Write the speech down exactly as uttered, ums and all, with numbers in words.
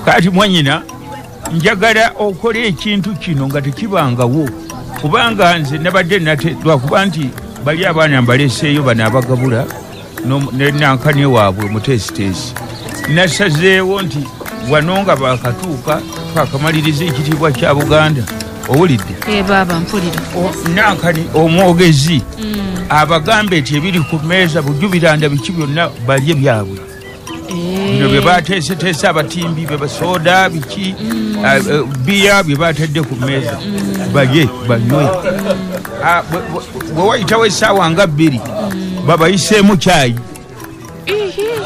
kati mwanyina njagala okola ekintu kino nga tekibangawo kubanga nze nabadde nateddwa kuba nti bali abaana mbaleseeyo bano abagabula nenankane waabwe mutesitesi nasazeewo nti wano nga bakatuuka twakamaliriza ekitiibwa kya Buganda owulidde e baba mpulira nankani omwogezi abagambe eti ebiri ku mmeeza bujubiranda biki byonna balye byabwe bino bye bateeseteese abatimbi be basoda biki biya bye batadde ku mmeeza balye banywe bwe wayitawo essaawa nga bbiri babayiseemu kyayi